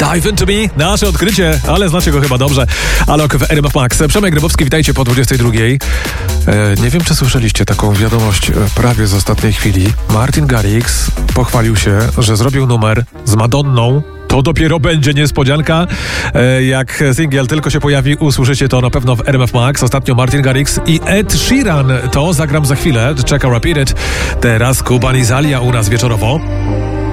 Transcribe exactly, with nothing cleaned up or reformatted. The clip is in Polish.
Dive Into Me, nasze odkrycie, ale znacie go chyba dobrze. Alok w R M F Max. Przemek Grybowski, witajcie po dwudziestej drugiej. E, nie wiem, czy słyszeliście taką wiadomość prawie z ostatniej chwili. Martin Garrix pochwalił się, że zrobił numer z Madonną. To dopiero będzie niespodzianka. E, jak singiel tylko się pojawi, usłyszycie to na pewno w R M F Max. Ostatnio Martin Garrix i Ed Sheeran. To zagram za chwilę. Check a Repeat It. Teraz Kuban i Zalia u nas wieczorowo.